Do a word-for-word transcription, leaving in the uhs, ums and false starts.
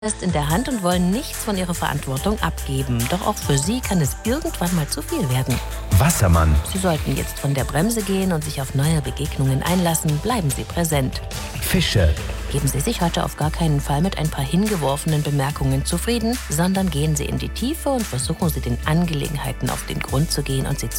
Fest in der Hand und wollen nichts von ihrer Verantwortung abgeben. Doch auch für sie kann es irgendwann mal zu viel werden. Wassermann. Sie sollten jetzt von der Bremse gehen und sich auf neue Begegnungen einlassen. Bleiben Sie präsent. Fische. Geben Sie sich heute auf gar keinen Fall mit ein paar hingeworfenen Bemerkungen zufrieden, sondern gehen Sie in die Tiefe und versuchen Sie den Angelegenheiten auf den Grund zu gehen und sie zu